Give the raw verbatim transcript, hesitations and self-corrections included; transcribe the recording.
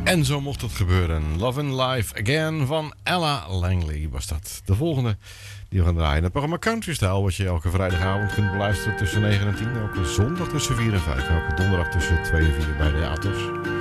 En zo mocht het gebeuren. Love in Life Again van Ella Langley was dat. De volgende die we gaan draaien. Het programma Country Style, wat je elke vrijdagavond kunt beluisteren tussen negen en tien. Elke zondag tussen vier en vijf. Elke donderdag tussen twee en vier bij de Atos.